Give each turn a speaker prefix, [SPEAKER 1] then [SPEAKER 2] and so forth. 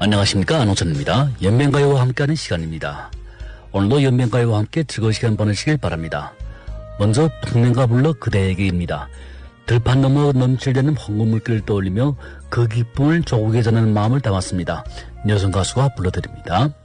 [SPEAKER 1] 안녕하십니까, 안홍천입니다. 연맹가요와 함께하는 시간입니다. 오늘도 연맹가요와 함께 즐거운 시간 보내시길 바랍니다. 먼저 풍년가 불러 그대에게입니다. 들판 넘어 넘칠대는 황금물길을 떠올리며 그 기쁨을 조국에 전하는 마음을 담았습니다. 여성 가수가 불러드립니다.